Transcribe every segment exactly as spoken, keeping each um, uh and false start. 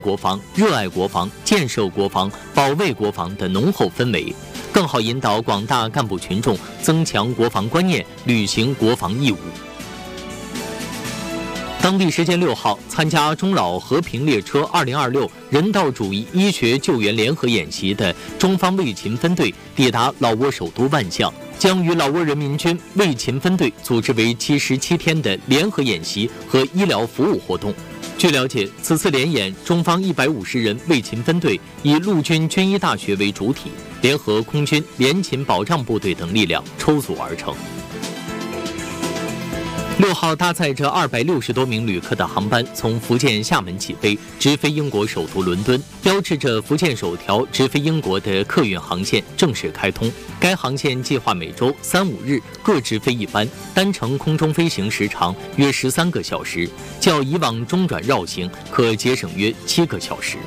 国防、热爱国防、建设国防、保卫国防的浓厚氛围，更好引导广大干部群众增强国防观念，履行国防义务。当地时间六号，参加中老和平列车二零二六人道主义医学救援联合演习的中方卫勤分队抵达老挝首都万象，将与老挝人民军卫勤分队组织为期十七天的联合演习和医疗服务活动。据了解，此次联演，中方一百五十人卫勤分队以陆军军医大学为主体，联合空军联勤保障部队等力量抽组而成。六号搭载着二百六十多名旅客的航班从福建厦门起飞，直飞英国首都伦敦，标志着福建首条直飞英国的客运航线正式开通。该航线计划每周三五日各直飞一班，单程空中飞行时长约十三个小时，较以往中转绕行可节省约七个小时。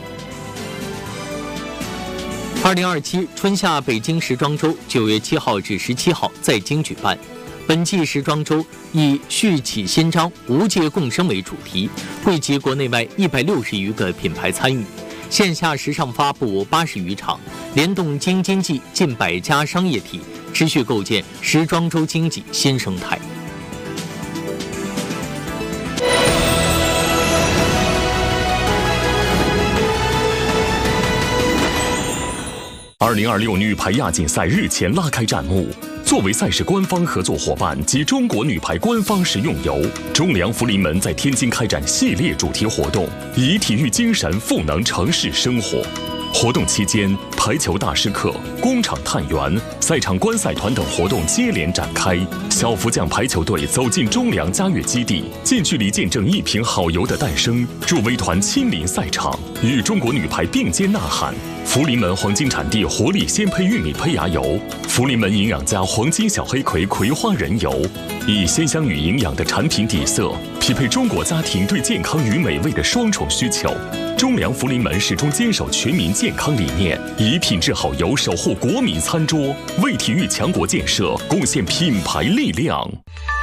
二零二七春夏北京时装周九月七号至十七号在京举办。本季时装周以续起新章、无界共生为主题，汇集国内外一百六十余个品牌参与，线下时尚发布八十余场，联动京津冀近百家商业体，持续构建时装周经济新生态。 二零二六女排亚锦赛日前拉开战幕。作为赛事官方合作伙伴及中国女排官方食用油，中粮福临门在天津开展系列主题活动，以体育精神赋能城市生活。活动期间，排球大师课、工厂探员、赛场观赛团等活动接连展开。小福将排球队走进中粮嘉悦基地，近距离见证一瓶好油的诞生。助威团亲临赛场，与中国女排并肩呐喊。福临门黄金产地活力鲜胚玉米胚芽油，福临门营养家黄金小黑葵葵花仁油，以鲜香与营养的产品底色，匹配中国家庭对健康与美味的双重需求。中粮福临门始终坚守全民健康理念，以品质好油守护国民餐桌，为体育强国建设贡献品牌力量。